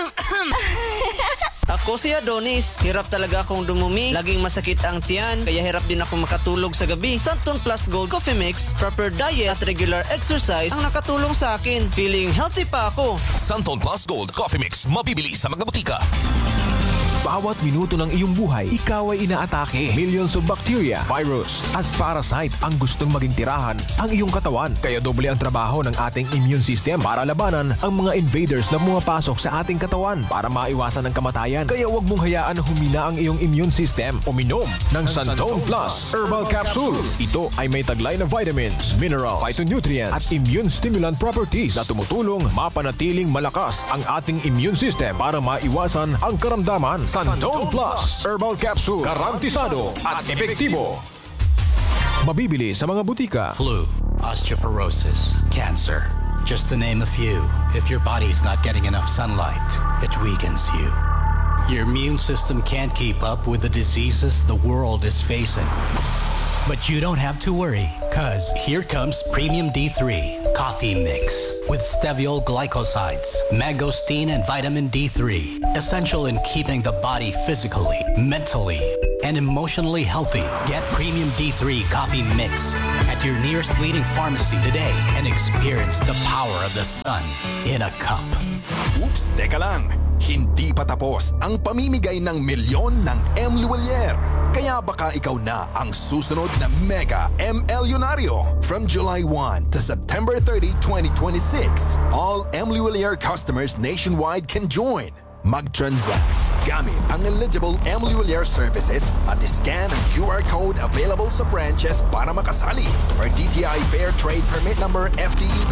Ako si Adonis. Hirap talaga akong dumumi. Laging masakit ang tiyan. Kaya hirap din ako makatulog sa gabi. Santon Plus Gold Coffee Mix, proper diet at regular exercise ang nakatulong sa akin. Feeling healthy pa ako. Santon Plus Gold Coffee Mix, mabibili sa mga butika. Bawat minuto ng iyong buhay, ikaw ay inaatake. Millions of bacteria, virus, at parasite ang gustong maging tirahan ang iyong katawan. Kaya doble ang trabaho ng ating immune system para labanan ang mga invaders na pumapasok sa ating katawan para maiwasan ang kamatayan. Kaya huwag mong hayaan na humina ang iyong immune system. Uminom ng Santon Plus Herbal Capsule. Ito ay may taglay na vitamins, minerals, phytonutrients, at immune stimulant properties na tumutulong mapanatiling malakas ang ating immune system para maiwasan ang karamdaman. Santon Plus Herbal Capsule, garantisado at epektibo. Mabibili sa mga butika. Flu, osteoporosis, cancer, just to name a few. If your body's not getting enough sunlight, it weakens you. Your immune system can't keep up with the diseases the world is facing. But you don't have to worry, cause here comes Premium D3 Coffee Mix with steviol glycosides, mangosteen, and vitamin D3. Essential in keeping the body physically, mentally, and emotionally healthy. Get Premium D3 Coffee Mix at your nearest leading pharmacy today and experience the power of the sun in a cup. Oops, teka lang. Hindi pa tapos ang pamimigay ng milyon ng M. Luwalier. Kaya baka ikaw na ang susunod na Mega MLyonaryo. From July 1 to September 30, 2026, all M. Luwalier customers nationwide can join. Mag-transact gamit ang eligible M. Luwalier services at scan ang QR code available sa branches para makasali. Or DTI Fair Trade Permit Number FTEB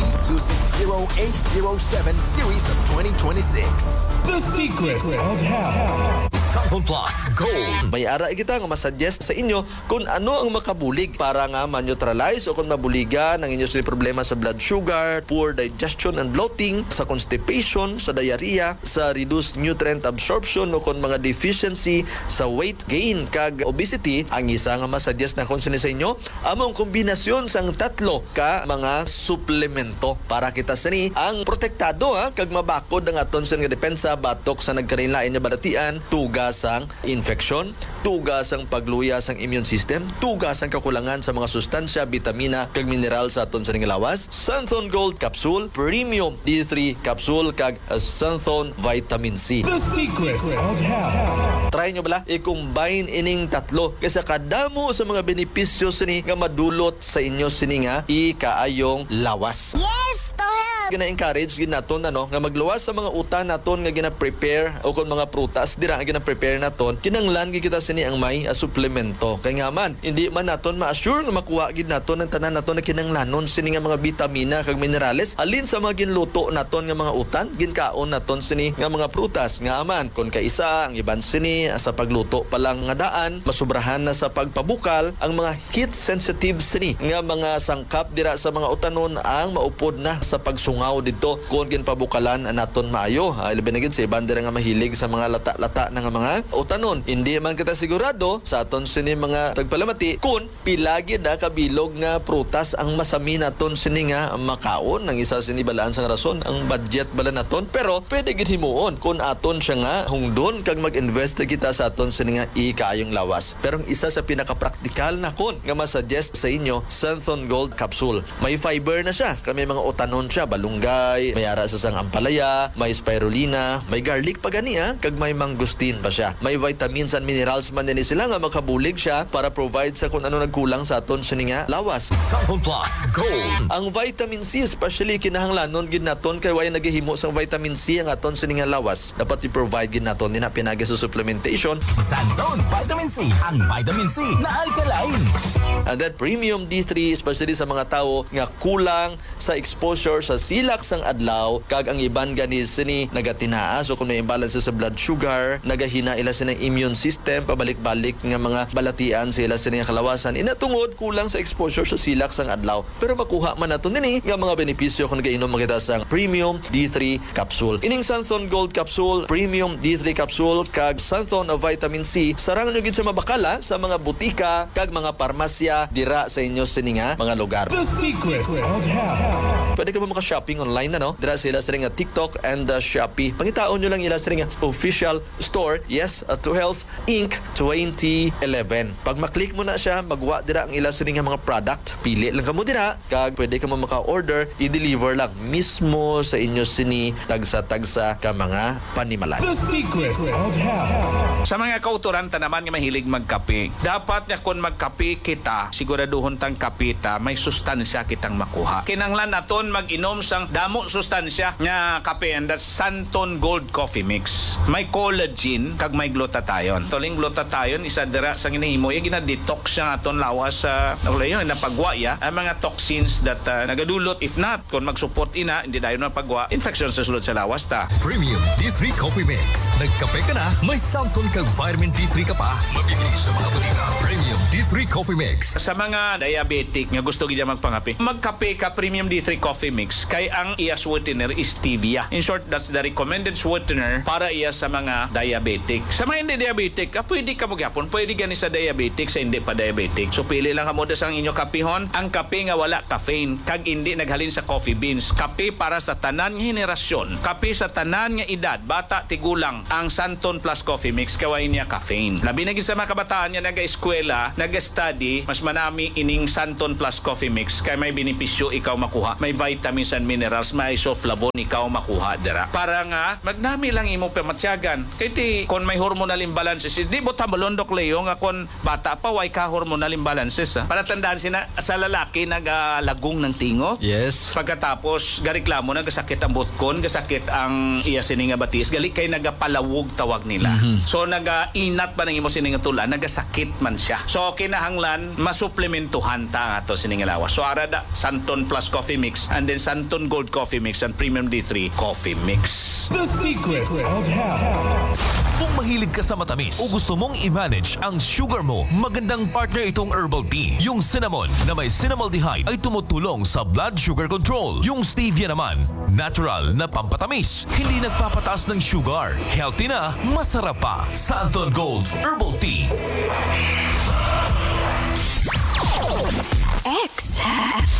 260807 Series of 2026. The secret of health. Santon Plus Gold. May ara kita nga masuggest sa inyo kung ano ang makabulig para nga ma-neutralize o kung mabuligan ang inyong problema sa blood sugar, poor digestion and bloating, sa constipation, sa diarrhea, sa reduced nutrient absorption o kung mga deficiency sa weight gain kag obesity. Ang isa nga masuggest na konsin sa inyo among kombinasyon sang tatlo ka mga suplemento para kita sani ang protektado kag mabakod ang aton sa nga depensa batok sa nagkanilain nga balatian, tugas ang infection, tugas ang pagluya sang immune system, tugas ang kakulangan sa mga sustansya, vitamina kag mineral sa aton sa lawas. Santon Gold Capsule, Premium D3 Capsule kag Santon Vitamin C. The secret of health. Try nyo bala i-combine ining tatlo kasi kadamo sa mga benepisyo sini nga madulot sa inyo sini nga ikaayong lawas. Yes, to help! Gina-encourage naton nga magluwas sa mga utan naton nga gina-prepare o kung mga prutas dira nga gina-prepare naton kinanglan gid kita sini ang may suplemento kay nga man hindi man naton ma-assure nga makuha gid naton ang tanan naton na kinanglanon sini nga mga vitamina kag minerales alin sa mga ginluto naton nga mga utan ginkaon naton sini nga mga prutas nga man kun kaisa ang iban sini sa pagluto pa lang nga daan masubrahan na sa pagpabukal ang mga heat sensitive sini nga mga sangkap dira sa mga utanon ang maupod na sa pagsungaw dito kung ginpabukalan naton maayo. Labi na gid sa iban dira nga mahilig sa mga lata-lata nga mga utanon. Hindi man kita sigurado sa aton sini mga tagpalamati kung pila gid kabilog nga prutas ang masami naton sini nga makaon. Ang isa sini balaan sang rason ang budget bala naton pero pwede gid himuon kung aton siya nga hungdon kag mag-invest kita sa aton sini nga ikayong lawas. Pero ang isa sa pinaka-praktikal na kon nga masuggest sa inyo Santon Gold Capsule. May fiber na siya. Kami mga utanon siya, balunggay, may ara sa sang ampalaya, may spirulina, may garlic pa gani kag may mangosteen pa siya. May vitamins and minerals man din sila nga makabulig siya para provide sa kung ano nagkulang sa aton sini nga lawas. Santon Plus Gold. Ang vitamin C especially kinahanglanon gid naton kay way naghihimo sang vitamin C ang aton sini nga lawas. Dapat i-provide gid naton din pinagi sa supplementation. Santon Vitamin C, ang vitamin C na alkaline. And then Premium D3 especially sa mga tao nga kulang sa exposure sa silak sang adlaw kag ang iban gani sini nagatinaas o kung may imbalance sa blood sugar, nagahina ila sa immune system, pabalik-balik nga mga balatian sila sa nga kalawasan inatungod kulang sa exposure sa silak sang adlaw. Pero makuha man naton dinhi nga mga benepisyo kung nagainom makita sang Premium D3 Capsule. Ining Santon Gold Capsule, Premium D3 Capsule kag Santon Vitamin C sarang nyo gid sa mabakala sa mga butika kag mga parmasya dira sa inyo sini nga mga lugar. The secret of health. Pwede ka ba makashop shopping online na, no? Dira sila sa nga TikTok and Shopee. Pangitaon nyo lang ila sa nga official store. Yes, To Health Inc. 2011. Pag maklik mo na siya, magwa dira ang ila sa nga mga product. Pili lang kamo dira, kag pwede ka mo maka-order, i-deliver lang mismo sa inyo sini tagsa-tagsa ka mga panimalay. The secret of health. Sa mga kauturanta naman nga mahilig magkape, dapat nga kung magkape kita, siguraduhon tang kapita, may sustansya kitang makuha. Kinanglan naton mag-inom sang damo sustansya nga kape, and that's Santon Gold Coffee Mix. May collagen kag may glutathione. Toling glutathione isa dira sa ginahimo, ya gina-detox siya aton lawas sa napagwa ya ang mga toxins that nagadulot, if not kung mag-support ina hindi dayon napagwa infection sa sulod sa lawas ta. Premium D3 Coffee Mix. Nagkape ka na, may Samson kag vitamin D3 ka pa. Mabibili sa mga butika. Premium D3 Coffee Mix. Sa mga diabetic nga gusto gid magpangape, magkape ka Premium D3 Coffee Mix kay ang iya sweetener is stevia. In short, that's the recommended sweetener para iya sa mga diabetic. Sa mga hindi diabetic, pwede ka magyapon, pwede gani sa diabetic, sa hindi pa diabetic. So pili lang kamo sa inyo kapihon, ang kape nga wala caffeine kag hindi naghalin sa coffee beans. Kape para sa tanan nga henerasyon, kape sa tanan nga edad, bata tigulang, ang Santon Plus Coffee Mix kaway niya caffeine. Labi na gid sa mga kabataan nga naga-eskwela, naga-study, mas manami ining Santon Plus Coffee Mix kay may benepisyo ikaw makuha, may vitamins and minerals, may isoflavone ikaw makuha dira. Para nga magnami lang imo pamatsyagan. Kay ti kon may hormonal imbalances, di mo tabalondok Leo nga kon bata pa way ka hormonal imbalances. Para tandaan sina sa lalaki nagalagong ng tingo. Yes. Pagkatapos gareklamo nagasakit ang butkon, gasakit ang iya sini nga batis, gali kay nagapalawog tawag nila. So nagainat pa nang imo sini nga tula, nagasakit man siya. So kinahanglan masuplementuhan ta ato sini nga lawas. So arada Santon Plus Coffee Mix and then Santon Gold Coffee Mix and Premium D3 Coffee Mix. The secret of health. Kung mahilig ka sa matamis o gusto mong i-manage ang sugar mo, magandang partner itong herbal tea. Yung cinnamon na may cinnamaldehyde ay tumutulong sa blood sugar control. Yung stevia naman, natural na pampatamis. Hindi nagpapataas ng sugar. Healthy na, masarap pa. Santon Gold Herbal Tea. X